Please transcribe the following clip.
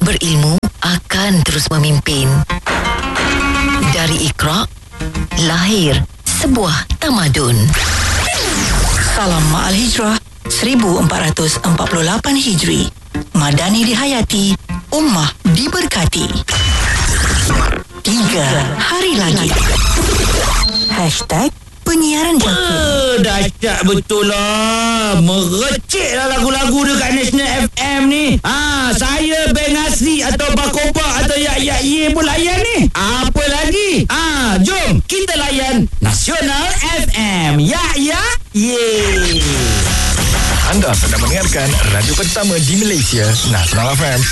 berilmu akan terus memimpin. Dari Iqra, lahir sebuah tamadun. Salam Ma'al Hijrah 1448 Hijri. Madani dihayati, ummah diberkati. 3 hari lagi. #penyiaran Syakir. Dahsyat betul lah. Merecik lah lagu-lagu dekat National FM ni. Saya Beng Asri atau Bakoba atau Yak Ye pun layan ni. Apa lagi? Jom kita layan Nasional FM. Yak Ye. Anda sedang mendengarkan radio pertama di Malaysia, Nasional FM.